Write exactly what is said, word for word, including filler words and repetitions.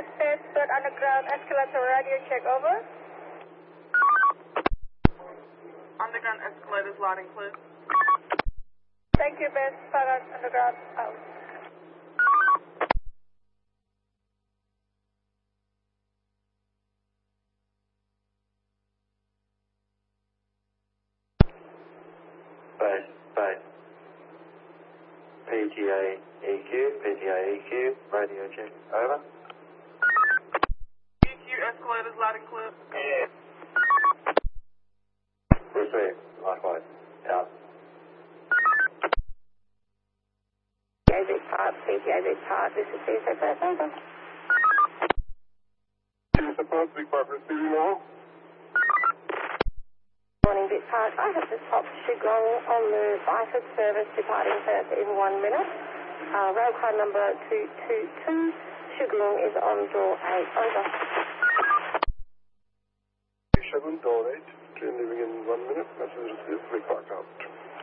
Bedford Underground Escalator radio check, over. Underground escalators loud and clear. Thank you, Bedford Underground out. Base, base. P T A E Q, P T A E Q, radio check, over. E Q escalators loud and clear. Yeah. Receive, likewise, out. P T A V Part, P T A V Part, this is C S F S, over. C S F S, Big Five receiving now. Morning, Bit Park. I have just popped Shigong on the Byford service departing Perth in one minute. Uh, rail car number two two two. Shigong is on door eight. Over. Seven, door eight. Train leaving in one minute. Message received. Big Park out.